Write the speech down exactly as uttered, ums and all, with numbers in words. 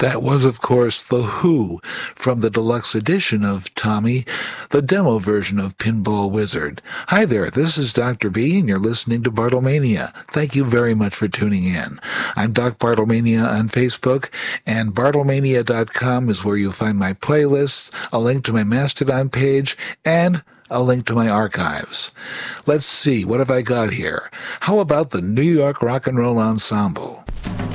That was, of course, The Who from the deluxe edition of Tommy, the demo version of Pinball Wizard. Hi there, this is Doctor B, and you're listening to Bartlemania. Thank you very much for tuning in. I'm Doc Bartlemania on Facebook, and bartlemania dot com is where you'll find my playlists, a link to my Mastodon page, and a link to my archives. Let's see, what have I got here? How about the New York Rock and Roll Ensemble?